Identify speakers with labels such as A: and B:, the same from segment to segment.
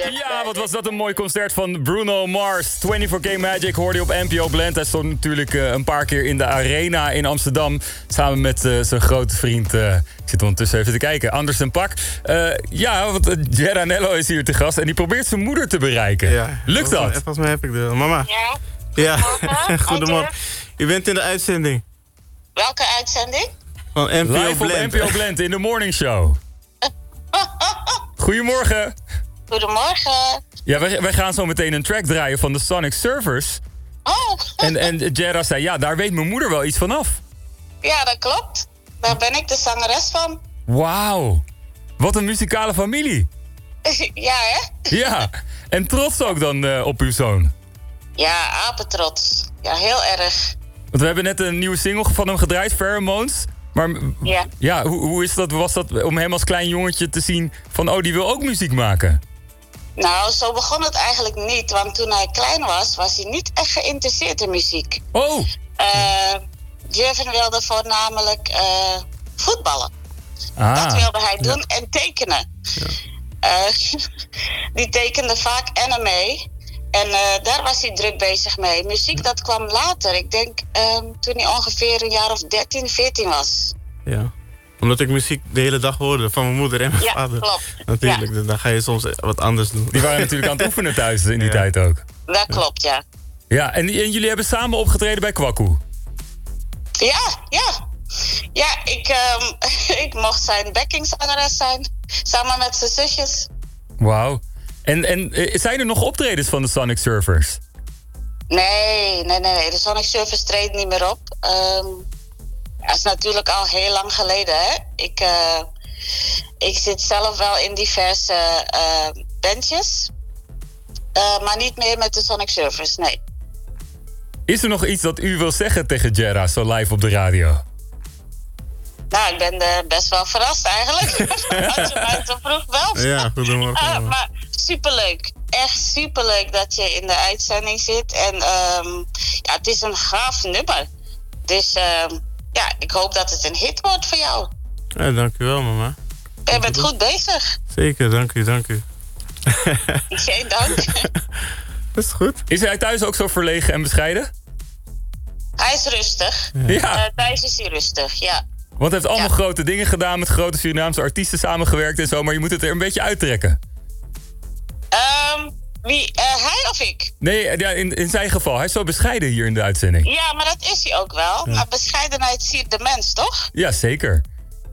A: Ja, wat was dat een mooi concert van Bruno Mars. 24K Magic hoorde je op NPO Blend. Hij stond natuurlijk een paar keer in de Arena in Amsterdam. Samen met zijn grote vriend, ik zit ondertussen even te kijken, Andersen Paak. Ja, want Gerard Nello is hier te gast en die probeert zijn moeder te bereiken. Ja, lukt dat?
B: Volgens mij heb ik de mama.
C: Ja.
B: Ja, goedemorgen. U bent in de uitzending.
C: Welke uitzending?
B: Van NPO
A: Live
B: Blend.
A: op NPO Blend in de morning show. Goedemorgen.
C: Goedemorgen.
A: Ja, wij gaan zo meteen een track draaien van de Sonic Surfers.
C: Oh.
A: En Gerard zei, ja, daar weet mijn moeder wel iets vanaf.
C: Ja, dat klopt. Daar ben ik de zangeres van.
A: Wauw. Wat een muzikale familie.
C: Ja, hè?
A: Ja. En trots ook dan op uw zoon.
C: Ja, apetrots. Ja, heel erg.
A: Want we hebben net een nieuwe single van hem gedraaid, Pheromones. Maar ja, hoe is dat, was dat om hem als klein jongetje te zien van, oh, die wil ook muziek maken?
C: Nou, zo begon het eigenlijk niet. Want toen hij klein was, was hij niet echt geïnteresseerd in muziek.
A: Oh!
C: Jurgen wilde voornamelijk voetballen.
A: Ah.
C: Dat wilde hij doen en tekenen. Ja. Die tekende vaak anime. En daar was hij druk bezig mee. Muziek, dat kwam later. Ik denk toen hij ongeveer een jaar of 13, 14 was.
B: Ja, omdat ik muziek de hele dag hoorde van mijn moeder en mijn vader.
C: Ja, klopt.
B: Natuurlijk, dus dan ga je soms wat anders doen.
A: Die waren natuurlijk aan het oefenen thuis in die tijd ook.
C: Dat klopt, ja.
A: Ja, en jullie hebben samen opgetreden bij Kwaku.
C: Ja. Ja, ik mocht zijn backingzangeres zijn. Samen met zijn zusjes.
A: Wauw. En zijn er nog optredens van de Sonic Surfers?
C: Nee. De Sonic Surfers treedt niet meer op. Dat is natuurlijk al heel lang geleden, hè. Ik zit zelf wel in diverse bandjes. Maar niet meer met de Sonic Surfers, nee.
A: Is er nog iets dat u wil zeggen tegen Gerard zo live op de radio?
C: Nou, ik ben best wel verrast eigenlijk. Als je mij zo vroeg belt.
B: Ja, goedemorgen.
C: Maar superleuk. Echt superleuk dat je in de uitzending zit. En ja, het is een gaaf nummer. Dus ja, ik hoop dat het een hit wordt voor jou.
B: Ja, dank u wel, mama.
C: Je bent goed bezig.
B: Zeker, dank u.
C: Geen dank.
B: Dat is goed.
A: Is hij thuis ook zo verlegen en bescheiden?
C: Hij is rustig.
A: Ja.
C: Thuis is hij rustig, ja.
A: Want hij heeft allemaal grote dingen gedaan met grote Surinaamse artiesten samengewerkt en zo, maar je moet het er een beetje uittrekken.
C: Wie? Hij of ik?
A: Nee, ja, in zijn geval. Hij is zo bescheiden hier in de uitzending.
C: Ja, maar dat is hij ook wel. Ja. Maar bescheidenheid siert de mens, toch?
A: Ja, zeker.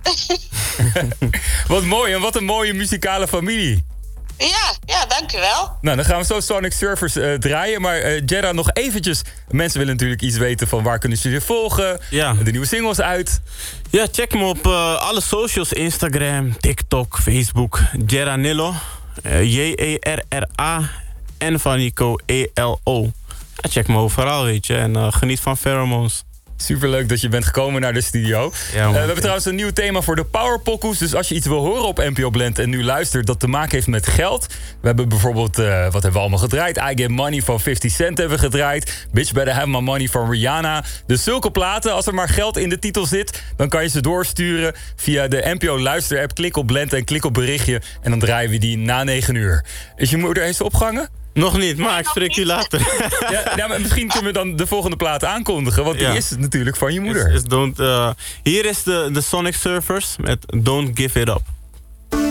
A: Wat mooi en wat een mooie muzikale familie.
C: Ja, dank u wel.
A: Nou, dan gaan we zo Sonic Surfers draaien. Maar Gerard, nog eventjes. Mensen willen natuurlijk iets weten van waar kunnen ze je volgen.
B: Ja.
A: De nieuwe singles uit.
B: Ja, check me op alle socials. Instagram, TikTok, Facebook. Gerard Nello. Jerra. En van Nico ELO. Ja, check me overal, weet je. En geniet van Pheromones.
A: Superleuk dat je bent gekomen naar de studio.
B: Ja,
A: we hebben trouwens een nieuw thema voor de Powerpokoes. Dus als je iets wil horen op NPO Blend en nu luistert dat te maken heeft met geld. We hebben bijvoorbeeld, wat hebben we allemaal gedraaid? I Get Money van 50 Cent hebben we gedraaid. Bitch Better Have My Money van Rihanna. Dus zulke platen, als er maar geld in de titel zit, dan kan je ze doorsturen via de NPO luisterapp. Klik op Blend en klik op berichtje. En dan draaien we die na 9 uur. Is je moeder eens opgehangen?
B: Nog niet, maar ik spreek u later.
A: Ja, maar misschien kunnen we dan de volgende plaat aankondigen. Want die is natuurlijk van je moeder.
B: Hier is de Sonic Surfers met Don't Give It Up.